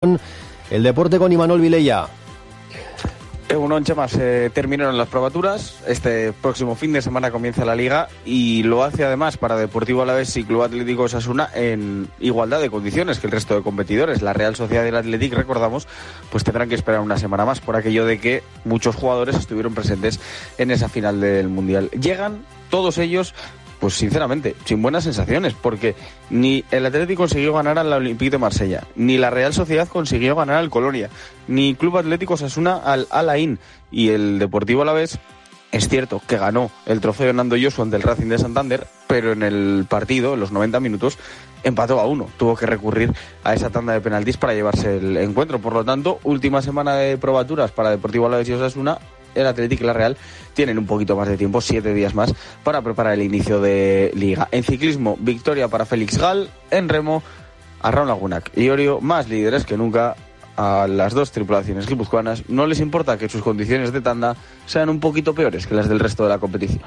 El deporte con Imanol Vilella. Chema, se terminaron las probaturas. Este próximo fin de semana comienza la Liga y lo hace además para Deportivo Alavés y Club Atlético Osasuna en igualdad de condiciones que el resto de competidores. La Real Sociedad y el Athletic, recordamos, pues tendrán que esperar una semana más por aquello de que muchos jugadores estuvieron presentes en esa final del Mundial. Llegan todos ellos, pues sinceramente, sin buenas sensaciones, porque ni el Atlético consiguió ganar al Olympique de Marsella, ni la Real Sociedad consiguió ganar al Colonia, ni Club Atlético Osasuna al Al Ain, y el Deportivo Alavés es cierto que ganó el trofeo Nando Josu ante el Racing de Santander, pero en el partido, en los 90 minutos, empató a 1. Tuvo que recurrir a esa tanda de penaltis para llevarse el encuentro. Por lo tanto, última semana de probaturas para Deportivo Alavés y Osasuna. El Atlético y la Real tienen un poquito más de tiempo, 7 días más, para preparar el inicio de Liga. En ciclismo, victoria para Félix Gal. En remo, Arraun Lagunac y Orio, más líderes que nunca. A las dos tripulaciones guipuzcoanas no les importa que sus condiciones de tanda sean un poquito peores que las del resto de la competición.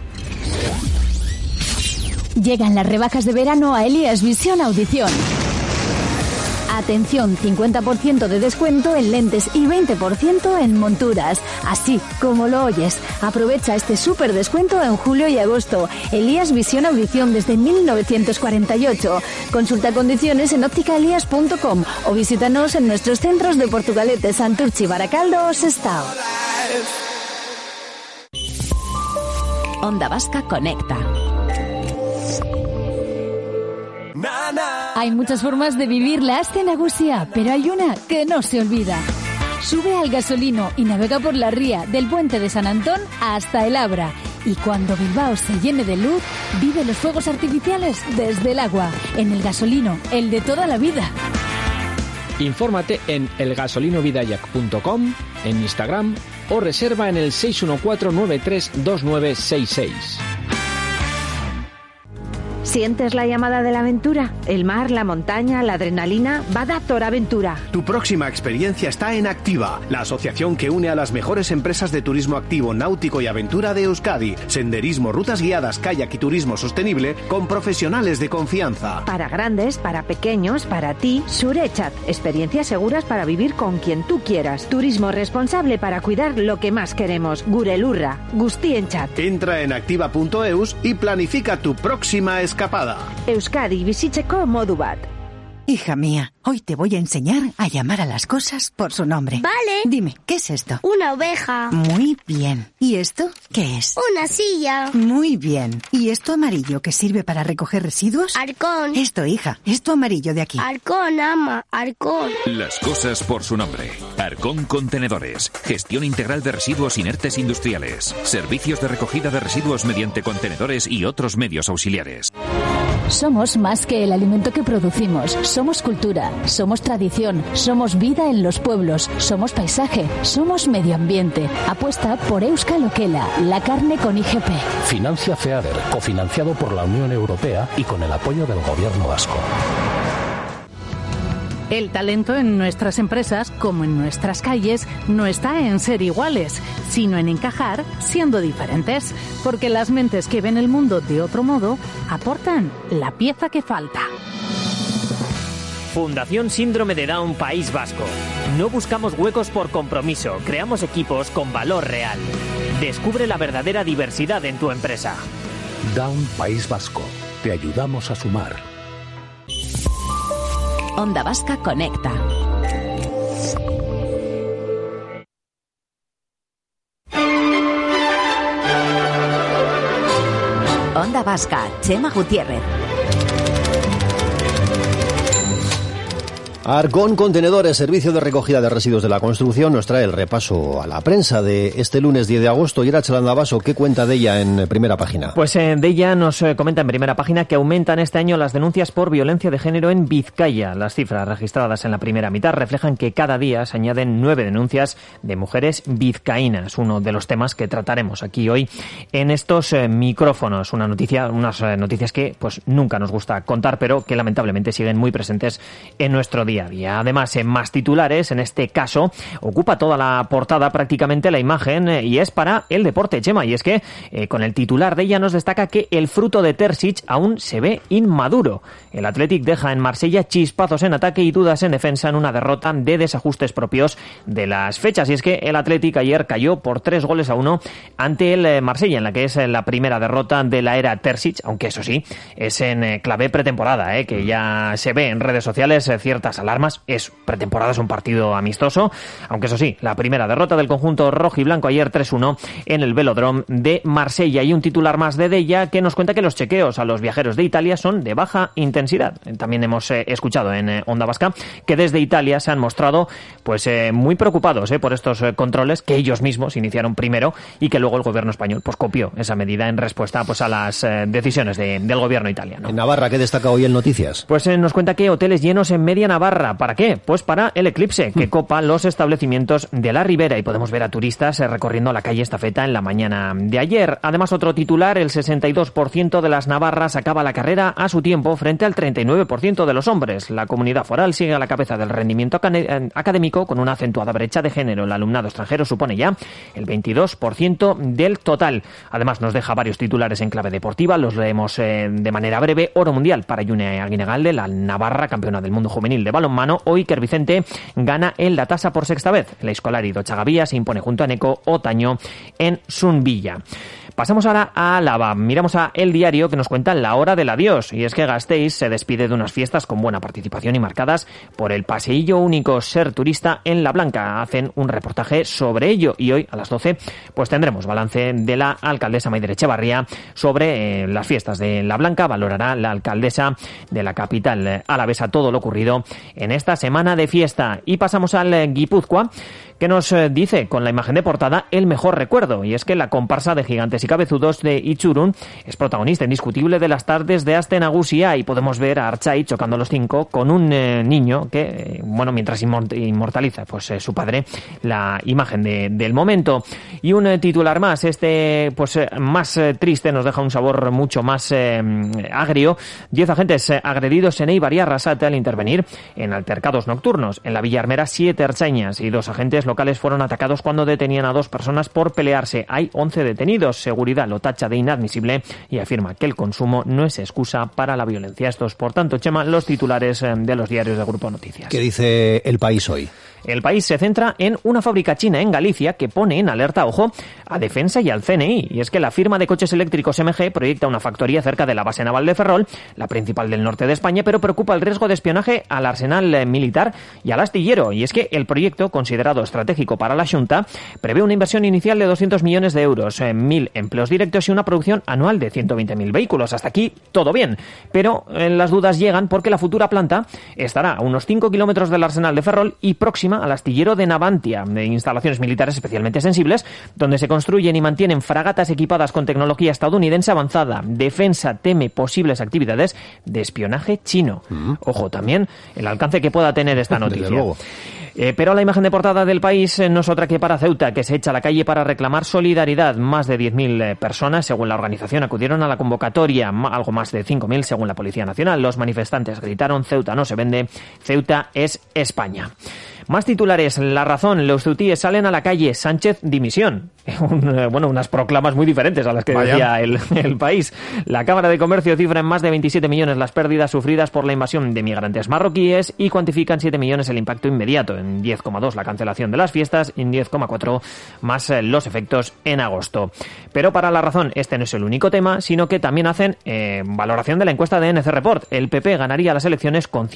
Llegan las rebajas de verano a Elías Visión Audición. Atención, 50% de descuento en lentes y 20% en monturas. Así como lo oyes. Aprovecha este súper descuento en julio y agosto. Elías Visión Audición desde 1948. Consulta condiciones en ópticaelías.com o visítanos en nuestros centros de Portugalete, Santurchi, Baracaldo o Sestao. Onda Vasca conecta. Hay muchas formas de vivir la Aste Nagusia, pero hay una que no se olvida. Sube al Gasolino y navega por la ría del Puente de San Antón hasta el Abra. Y cuando Bilbao se llene de luz, vive los fuegos artificiales desde el agua. En el Gasolino, el de toda la vida. Infórmate en elgasolinovidayak.com, en Instagram o reserva en el 614-932966. ¿Sientes la llamada de la aventura? El mar, la montaña, la adrenalina. Bada Aventura. Tu próxima experiencia está en Activa, la asociación que une a las mejores empresas de turismo activo, náutico y aventura de Euskadi. Senderismo, rutas guiadas, kayak y turismo sostenible con profesionales de confianza. Para grandes, para pequeños, para ti, Surechat. Experiencias seguras para vivir con quien tú quieras. Turismo responsable para cuidar lo que más queremos. Gurelurra. Guztienchat. Entra en activa.eus y planifica tu próxima escapada. Euskadi bizitzeko modu bat. Hija mía, hoy te voy a enseñar a llamar a las cosas por su nombre. Vale. Dime, ¿qué es esto? Una oveja. Muy bien. ¿Y esto qué es? Una silla. Muy bien. ¿Y esto amarillo que sirve para recoger residuos? Arcón. Esto, hija, esto amarillo de aquí. Arcón, ama, Arcón. Las cosas por su nombre. Arcón Contenedores. Gestión integral de residuos inertes industriales. Servicios de recogida de residuos mediante contenedores y otros medios auxiliares. Somos más que el alimento que producimos. Somos cultura, somos tradición, somos vida en los pueblos, somos paisaje, somos medio ambiente. Apuesta por Euskal Okela, la carne con IGP. Financia FEADER, cofinanciado por la Unión Europea y con el apoyo del Gobierno vasco. El talento en nuestras empresas, como en nuestras calles, no está en ser iguales, sino en encajar siendo diferentes, porque las mentes que ven el mundo de otro modo aportan la pieza que falta. Fundación Síndrome de Down País Vasco. No buscamos huecos por compromiso, creamos equipos con valor real. Descubre la verdadera diversidad en tu empresa. Down País Vasco. Te ayudamos a sumar. Onda Vasca conecta. Onda Vasca, Chema Gutiérrez. Arcón Contenedores, servicio de recogida de residuos de la construcción, nos trae el repaso a la prensa de este lunes 10 de agosto. Y Irache Landavaso, ¿qué cuenta de ella en primera página? Pues de ella nos comenta en primera página que aumentan este año las denuncias por violencia de género en Vizcaya. Las cifras registradas en la primera mitad reflejan que cada día se añaden 9 denuncias de mujeres vizcaínas, uno de los temas que trataremos aquí hoy en estos micrófonos. Unas noticias que pues nunca nos gusta contar, pero que lamentablemente siguen muy presentes en nuestro día día a día. Además, en más titulares, en este caso, ocupa toda la portada prácticamente la imagen y es para el deporte, Chema. Y es que con el titular de ella nos destaca que el fruto de Terzic aún se ve inmaduro. El Athletic deja en Marsella chispazos en ataque y dudas en defensa en una derrota de desajustes propios de las fechas. Y es que el Athletic ayer cayó por 3-1 ante el Marsella, en la que es la primera derrota de la era Terzic, aunque eso sí, es en clave pretemporada, que ya se ve en redes sociales ciertas alarmas. Es pretemporada, es un partido amistoso, aunque eso sí, la primera derrota del conjunto rojo y blanco ayer 3-1 en el Velódromo de Marsella. Y un titular más de Della que nos cuenta que los chequeos a los viajeros de Italia son de baja intensidad. También hemos escuchado en Onda Vasca que desde Italia se han mostrado pues muy preocupados por estos controles que ellos mismos iniciaron primero y que luego el gobierno español pues copió esa medida en respuesta pues a las decisiones del gobierno italiano. En Navarra, ¿qué destaca hoy en Noticias? Pues nos cuenta que hoteles llenos en media Navarra. ¿Para qué? Pues para el eclipse que copa los establecimientos de la Ribera y podemos ver a turistas recorriendo la calle Estafeta en la mañana de ayer. Además, otro titular, el 62% de las navarras acaba la carrera a su tiempo frente al 39% de los hombres. La comunidad foral sigue a la cabeza del rendimiento académico con una acentuada brecha de género. El alumnado extranjero supone ya el 22% del total. Además, nos deja varios titulares en clave deportiva. Los leemos de manera breve. Oro mundial para June Aguinegalde, la Navarra, campeona del mundo juvenil de balonmano. Hoy Iker Vicente gana en la tasa por sexta vez. La Escolari Dochagavía se impone junto a Neco Otaño en Sunvilla. Pasamos ahora a Álava. Miramos a El Diario, que nos cuenta la hora del adiós. Y es que Gasteiz se despide de unas fiestas con buena participación y marcadas por el paseillo único Ser Turista en La Blanca. Hacen un reportaje sobre ello. Y hoy, a las 12, pues tendremos balance de la alcaldesa Maider Echevarría sobre las fiestas de La Blanca. Valorará la alcaldesa de la capital alavesa todo lo ocurrido en esta semana de fiesta. Y pasamos al Guipúzcoa, que nos dice con la imagen de portada el mejor recuerdo. Y es que la comparsa de gigantes y cabezudos de Itxurun es protagonista indiscutible de las tardes de Aste Nagusia y podemos ver a Archai chocando los 5 con un niño que, bueno, mientras inmortaliza pues su padre la imagen del momento. Y un titular más, pues más triste, nos deja un sabor mucho más agrio. 10 agentes agredidos en Eibar y Arrasate al intervenir en altercados nocturnos. En la Villa Armera, 7 ertzainas y 2 agentes locales fueron atacados cuando detenían a 2 personas por pelearse. Hay 11 detenidos. Seguridad lo tacha de inadmisible y afirma que el consumo no es excusa para la violencia. Estos, por tanto, Chema, los titulares de los diarios de Grupo Noticias. ¿Qué dice El País hoy? El País se centra en una fábrica china en Galicia que pone en alerta, ojo, a Defensa y al CNI. Y es que la firma de coches eléctricos MG proyecta una factoría cerca de la base naval de Ferrol, la principal del norte de España, pero preocupa el riesgo de espionaje al arsenal militar y al astillero. Y es que el proyecto, considerado estratégico para la Xunta, prevé una inversión inicial de 200 millones de euros, 1.000 empleos directos y una producción anual de 120.000 vehículos. Hasta aquí todo bien, pero las dudas llegan porque la futura planta estará a unos 5 kilómetros del arsenal de Ferrol y próxima al astillero de Navantia, de instalaciones militares especialmente sensibles, donde se construyen y mantienen fragatas equipadas con tecnología estadounidense avanzada. Defensa teme posibles actividades de espionaje chino. Ojo, también el alcance que pueda tener esta noticia. Desde luego. Pero la imagen de portada del País no es otra que para Ceuta, que se echa a la calle para reclamar solidaridad. Más de 10.000 personas, según la organización, acudieron a la convocatoria, algo más de 5.000 según la Policía Nacional. Los manifestantes gritaron: Ceuta no se vende, Ceuta es España. Más titulares. La Razón. Los ceutíes salen a la calle. Sánchez dimisión. Unas proclamas muy diferentes a las que decía el País. La Cámara de Comercio cifra en más de 27 millones las pérdidas sufridas por la invasión de migrantes marroquíes y cuantifican 7 millones el impacto inmediato. En 10,2 la cancelación de las fiestas y en 10,4 más los efectos en agosto. Pero para La Razón este no es el único tema, sino que también hacen valoración de la encuesta de NC Report. El PP ganaría las elecciones con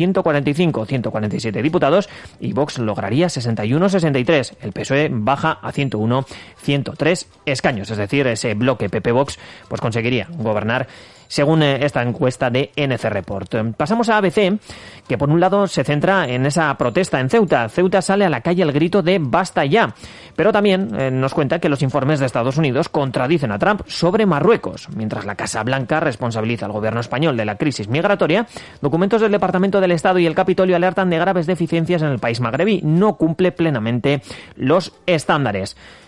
145-147 diputados y Vox lograría 61-63. El PSOE baja a 101-103 escaños, es decir, ese bloque PP-Vox pues conseguiría gobernar según esta encuesta de NC Report. Pasamos a ABC, que por un lado se centra en esa protesta en Ceuta. Ceuta sale a la calle al grito de basta ya, pero también nos cuenta que los informes de Estados Unidos contradicen a Trump sobre Marruecos. Mientras la Casa Blanca responsabiliza al gobierno español de la crisis migratoria, documentos del Departamento del Estado y el Capitolio alertan de graves deficiencias en el país magrebí. No cumple plenamente los estándares.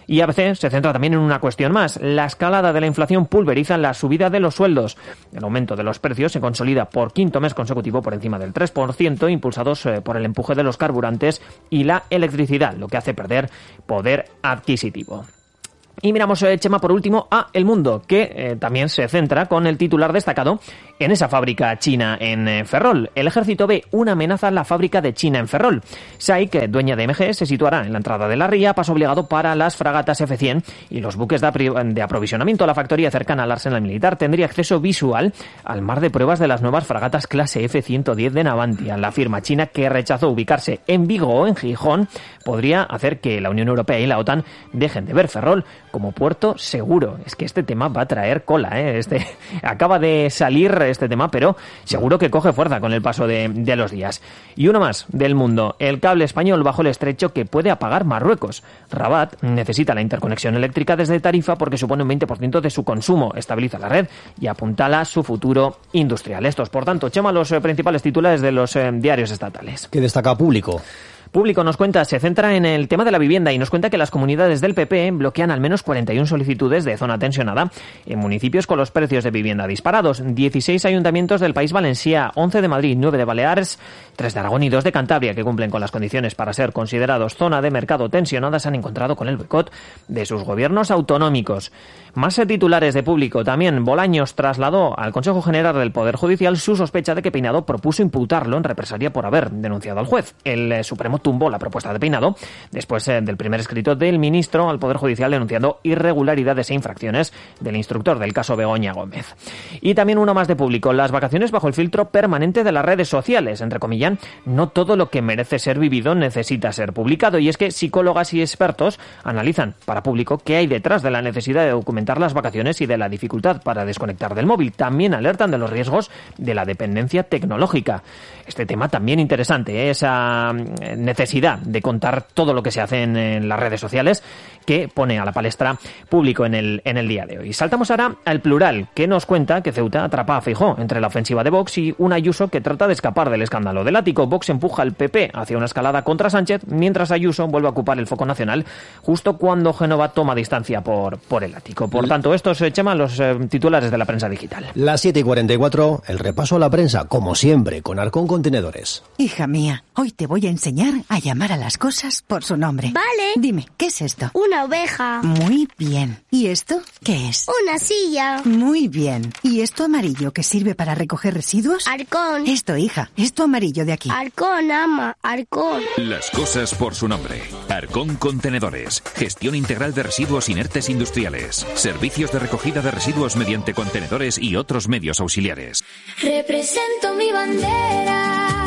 Y ABC se centra también en una cuestión más. La escalada de la inflación pulveriza la subida de los sueldos. El aumento de los precios se consolida por quinto mes consecutivo por encima del 3%, impulsados por el empuje de los carburantes y la electricidad, lo que hace perder poder adquisitivo. Y miramos, Chema, por último, a El Mundo, que también se centra con el titular destacado en esa fábrica china en Ferrol. El ejército ve una amenaza en la fábrica de China en Ferrol. SAIC, dueña de MG, se situará en la entrada de la ría, paso obligado para las fragatas F-100 y los buques de aprovisionamiento. La factoría cercana al arsenal militar tendría acceso visual al mar de pruebas de las nuevas fragatas clase F-110 de Navantia. La firma china, que rechazó ubicarse en Vigo o en Gijón, podría hacer que la Unión Europea y la OTAN dejen de ver Ferrol como puerto seguro. Es que este tema va a traer cola, ¿eh? Acaba de salir este tema, pero seguro que coge fuerza con el paso de los días. Y uno más del Mundo. El cable español bajo el estrecho que puede apagar Marruecos. Rabat necesita la interconexión eléctrica desde Tarifa porque supone un 20% de su consumo. Estabiliza la red y apuntala su futuro industrial. Estos, por tanto, Chema, los principales titulares de los diarios estatales. ¿Qué destaca Público? Público nos cuenta, se centra en el tema de la vivienda y nos cuenta que las comunidades del PP bloquean al menos 41 solicitudes de zona tensionada en municipios con los precios de vivienda disparados. 16 ayuntamientos del País Valencià, 11 de Madrid, 9 de Baleares, 3 de Aragón y 2 de Cantabria, que cumplen con las condiciones para ser considerados zona de mercado tensionada, se han encontrado con el boicot de sus gobiernos autonómicos. Más titulares de Público. También Bolaños trasladó al Consejo General del Poder Judicial su sospecha de que Peinado propuso imputarlo en represalia por haber denunciado al juez. El Supremo tumbó la propuesta de Peinado después del primer escrito del ministro al Poder Judicial denunciando irregularidades e infracciones del instructor del caso Begoña Gómez. Y también uno más de Público. Las vacaciones bajo el filtro permanente de las redes sociales. Entrecomillan, no todo lo que merece ser vivido necesita ser publicado. Y es que psicólogas y expertos analizan para Público qué hay detrás de la necesidad de documentar las vacaciones y de la dificultad para desconectar del móvil. También alertan de los riesgos de la dependencia tecnológica. Este tema también interesante, esa necesidad de contar todo lo que se hace en las redes sociales que pone a la palestra Público en el día de hoy. Saltamos ahora al Plural, que nos cuenta que Ceuta atrapa a Feijóo entre la ofensiva de Vox y un Ayuso que trata de escapar del escándalo del ático. Vox empuja al PP hacia una escalada contra Sánchez, mientras Ayuso vuelve a ocupar el foco nacional justo cuando Génova toma distancia por el ático. Por tanto, estos, Chema, los titulares de la prensa digital. Las 7:44, el repaso a la prensa, como siempre, con Arcón Contenedores. Hija mía, hoy te voy a enseñar a llamar a las cosas por su nombre. Vale. Dime, ¿qué es esto? Una oveja. Muy bien. ¿Y esto qué es? Una silla. Muy bien. ¿Y esto amarillo que sirve para recoger residuos? Arcón. Esto, hija, esto amarillo de aquí. Arcón, ama, Arcón. Las cosas por su nombre. Arcón Contenedores. Gestión integral de residuos inertes industriales. Servicios de recogida de residuos mediante contenedores y otros medios auxiliares. Represento mi bandera,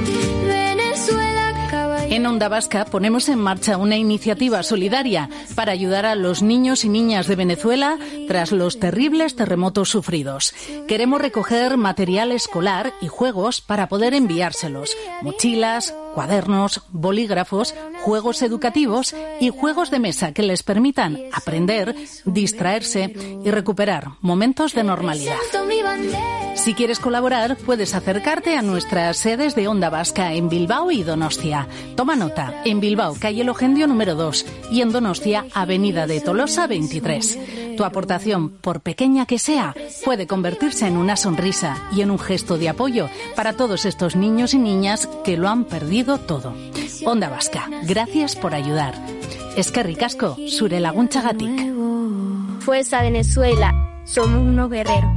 Venezuela, caballero. En Onda Vasca ponemos en marcha una iniciativa solidaria para ayudar a los niños y niñas de Venezuela tras los terribles terremotos sufridos. Queremos recoger material escolar y juegos para poder enviárselos. Mochilas, cuadernos, bolígrafos, juegos educativos y juegos de mesa que les permitan aprender, distraerse y recuperar momentos de normalidad. Si quieres colaborar, puedes acercarte a nuestras sedes de Onda Vasca en Bilbao y Donostia. Toma nota, en Bilbao, calle Logendio número 2 y en Donostia, avenida de Tolosa 23. Tu aportación, por pequeña que sea, puede convertirse en una sonrisa y en un gesto de apoyo para todos estos niños y niñas que lo han perdido todo. Onda Vasca, gracias por ayudar. Eskerrik asko, zure laguntzagatik. Fuerza Venezuela, somos unos guerreros.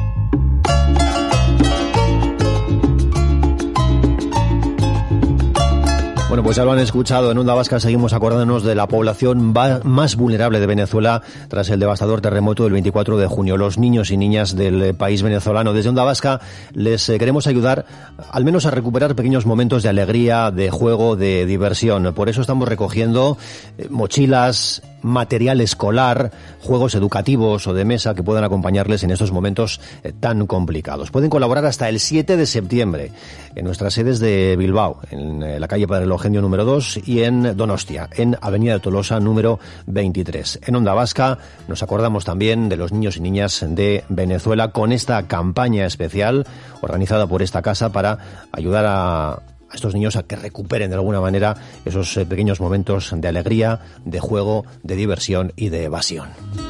Bueno, pues ya lo han escuchado. En Onda Vasca seguimos acordándonos de la población más vulnerable de Venezuela tras el devastador terremoto del 24 de junio. Los niños y niñas del país venezolano. Desde Onda Vasca les queremos ayudar al menos a recuperar pequeños momentos de alegría, de juego, de diversión. Por eso estamos recogiendo mochilas, material escolar, juegos educativos o de mesa que puedan acompañarles en estos momentos tan complicados. Pueden colaborar hasta el 7 de septiembre en nuestras sedes de Bilbao, en la calle Padre Logendio número 2 y en Donostia, en Avenida de Tolosa número 23. En Onda Vasca nos acordamos también de los niños y niñas de Venezuela con esta campaña especial organizada por esta casa para ayudar a a estos niños a que recuperen de alguna manera esos pequeños momentos de alegría, de juego, de diversión y de evasión.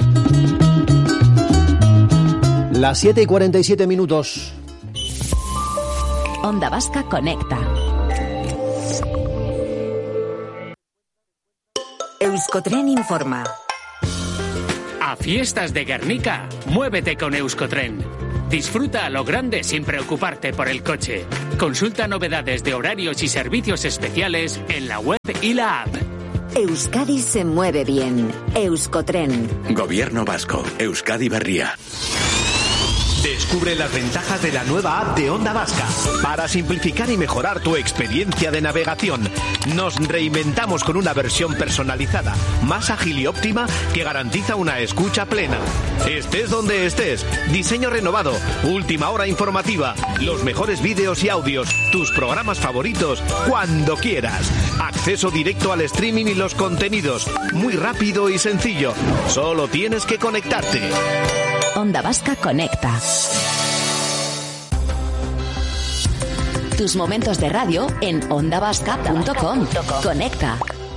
Las 7:47 minutos. Onda Vasca conecta. Euskotren informa. A fiestas de Guernica, muévete con Euskotren. Disfruta a lo grande sin preocuparte por el coche. Consulta novedades de horarios y servicios especiales en la web y la app. Euskadi se mueve bien. Euskotren. Gobierno vasco. Euskadi Berria. Descubre las ventajas de la nueva app de Onda Vasca. Para simplificar y mejorar tu experiencia de navegación, nos reinventamos con una versión personalizada, más ágil y óptima que garantiza una escucha plena. Estés donde estés, diseño renovado, última hora informativa, los mejores vídeos y audios, tus programas favoritos, cuando quieras. Acceso directo al streaming y los contenidos, muy rápido y sencillo. Solo tienes que conectarte. Onda Vasca conecta. Tus momentos de radio en ondavasca.com. Conecta.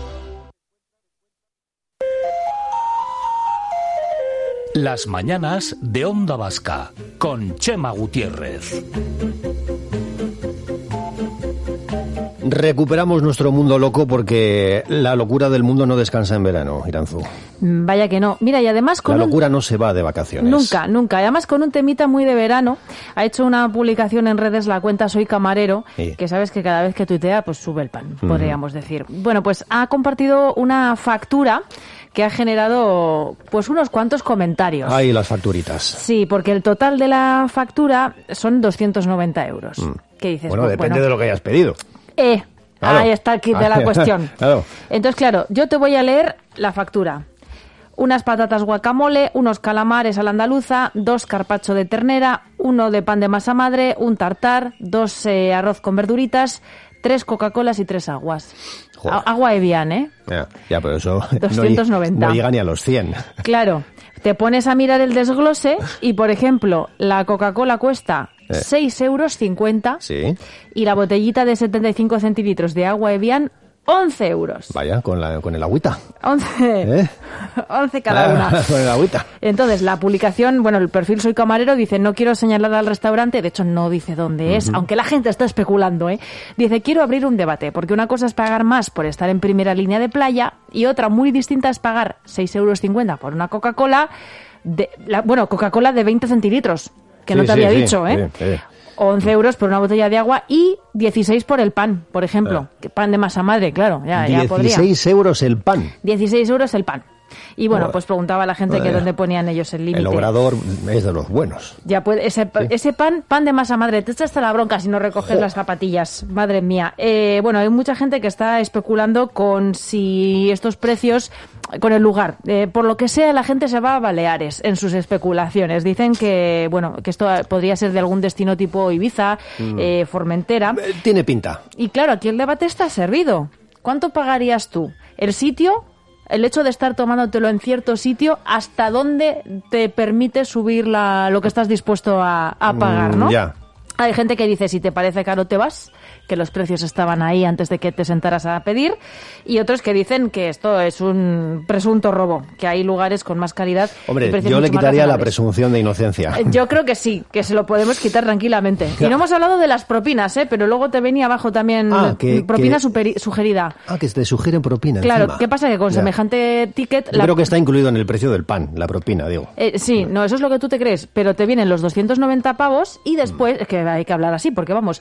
Las mañanas de Onda Vasca con Chema Gutiérrez. Recuperamos nuestro mundo loco porque la locura del mundo no descansa en verano, Iranzu. Vaya que no. Mira, y además con la locura no se va de vacaciones. Nunca, nunca. Además con un temita muy de verano. Ha hecho una publicación en redes la cuenta Soy Camarero, sí, que sabes que cada vez que tuitea pues sube el pan, podríamos decir. Bueno, pues ha compartido una factura que ha generado pues unos cuantos comentarios. Ay, las facturitas. Sí, porque el total de la factura son 290 euros. ¿Qué dices? Bueno, pues, depende de lo que hayas pedido. Claro. Ahí está el kit de la cuestión. Claro. Entonces, claro, yo te voy a leer la factura. Unas patatas guacamole, unos calamares a la andaluza, 2 carpaccio de ternera, 1 de pan de masa madre, un tartar, 2 arroz con verduritas, 3 Coca-Colas y 3 aguas. Agua Evian, ¿eh? Ya, pero eso 290. No llega ni a los 100. Claro, te pones a mirar el desglose y, por ejemplo, la Coca-Cola cuesta 6,50 euros, sí, y la botellita de 75 centilitros de agua Evian, 11 euros. Vaya, con el agüita. 11 cada una. Con el agüita. Entonces, la publicación, bueno, el perfil Soy Camarero dice, no quiero señalar al restaurante, de hecho no dice dónde es, aunque la gente está especulando, ¿eh? Dice, quiero abrir un debate, porque una cosa es pagar más por estar en primera línea de playa y otra muy distinta es pagar 6,50 euros por una Coca-Cola, Coca-Cola de 20 centilitros, que no te había dicho, ¿eh? Sí. 11 euros por una botella de agua y 16 por el pan, por ejemplo. Pan de masa madre, claro, ya podría. 16 euros el pan. 16 euros el pan. Y bueno, pues preguntaba a la gente que dónde ponían ellos el límite. El Obrador es de los buenos. Ya puede, ese pan de masa madre, te echas hasta la bronca si no recoges las zapatillas, madre mía. Bueno, hay mucha gente que está especulando con si estos precios, con el lugar. Por lo que sea, la gente se va a Baleares en sus especulaciones. Dicen que, bueno, que esto podría ser de algún destino tipo Ibiza, Formentera. Tiene pinta. Y claro, aquí el debate está servido. ¿Cuánto pagarías tú? ¿El sitio? El hecho de estar tomándotelo en cierto sitio, ¿hasta dónde te permite subir lo que estás dispuesto a pagar, no? Ya. Hay gente que dice, si te parece caro te vas, que los precios estaban ahí antes de que te sentaras a pedir, y otros que dicen que esto es un presunto robo, que hay lugares con más calidad. Hombre, yo le quitaría la presunción de inocencia. Yo creo que sí, que se lo podemos quitar tranquilamente. Y no hemos hablado de las propinas, pero luego te venía abajo también propina sugerida. Que te sugieren propina. Claro, encima. ¿qué pasa? Que con semejante ticket... Yo creo que está incluido en el precio del pan, la propina, digo. Sí, no, eso es lo que tú te crees, pero te vienen los 290 pavos y después, es que hay que hablar así, porque vamos,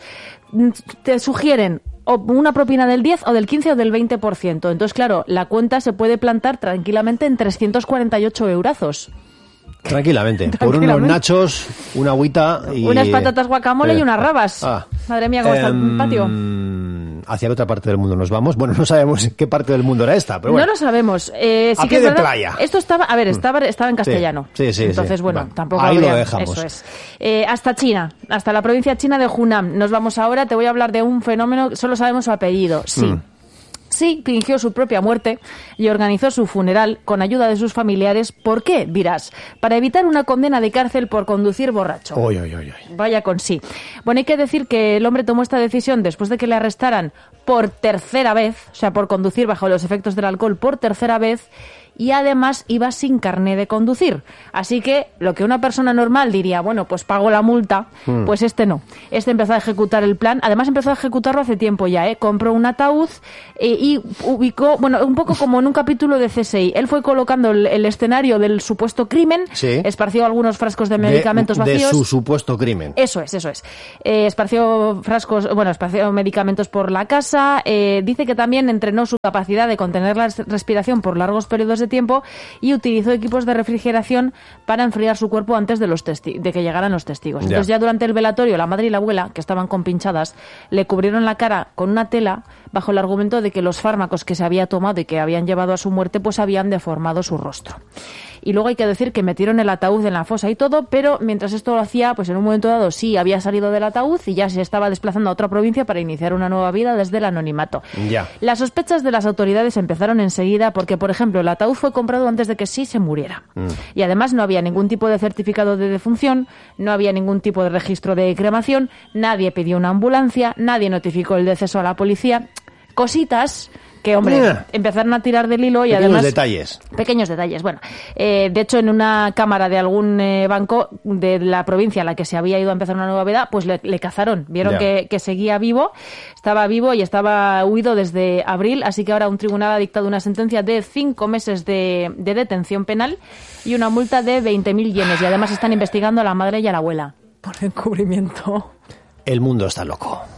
te sugieren o una propina del 10 o del 15 o del 20%. Entonces, claro, la cuenta se puede plantar tranquilamente en 348 eurazos. Tranquilamente. Por unos nachos, una agüita y... unas patatas guacamole y unas rabas. Madre mía, cómo está el patio. Hacia la otra parte del mundo nos vamos. Bueno, no sabemos qué parte del mundo era esta, pero bueno. No lo sabemos. A pie de playa. Esto estaba, estaba en castellano. Sí. Entonces, bueno, tampoco ahí habría... lo dejamos. Eso es. Hasta China, hasta la provincia china de Hunan. Nos vamos ahora, te voy a hablar de un fenómeno, solo sabemos su apellido. Sí. Sí, fingió su propia muerte y organizó su funeral con ayuda de sus familiares. ¿Por qué? Dirás. Para evitar una condena de cárcel por conducir borracho. Oy, oy, oy, oy. Vaya con sí. Bueno, hay que decir que el hombre tomó esta decisión después de que le arrestaran por tercera vez, o sea, por conducir bajo los efectos del alcohol por tercera vez, y además iba sin carné de conducir. Así que lo que una persona normal diría, bueno, pues pago la multa, pues este no. Este empezó a ejecutar el plan. Además empezó a ejecutarlo hace tiempo ya, ¿eh? Compró un ataúd y ubicó, bueno, un poco como en un capítulo de CSI. Él fue colocando el escenario del supuesto crimen, sí. Esparció algunos frascos de medicamentos vacíos. De su supuesto crimen. Eso es. Esparció esparció medicamentos por la casa. Dice que también entrenó su capacidad de contener la respiración por largos periodos de tiempo y utilizó equipos de refrigeración para enfriar su cuerpo antes de que llegaran los testigos. Entonces ya durante el velatorio la madre y la abuela, que estaban compinchadas, le cubrieron la cara con una tela bajo el argumento de que los fármacos que se había tomado y que habían llevado a su muerte pues habían deformado su rostro. Y luego hay que decir que metieron el ataúd en la fosa y todo, pero mientras esto lo hacía, pues en un momento dado sí había salido del ataúd y ya se estaba desplazando a otra provincia para iniciar una nueva vida desde el anonimato. Ya. Las sospechas de las autoridades empezaron enseguida porque, por ejemplo, el ataúd fue comprado antes de que sí se muriera. Y además no había ningún tipo de certificado de defunción, no había ningún tipo de registro de cremación, nadie pidió una ambulancia, nadie notificó el deceso a la policía. Cositas que, hombre, empezaron a tirar del hilo y pequeños además... detalles. Pequeños detalles. Bueno, de hecho, en una cámara de algún banco de la provincia a la que se había ido a empezar una nueva vida, pues le cazaron. Vieron que seguía vivo, estaba vivo y estaba huido desde abril, así que ahora un tribunal ha dictado una sentencia de 5 meses de detención penal y una multa de 20.000 yenes. Y además están investigando a la madre y a la abuela por encubrimiento. El mundo está loco.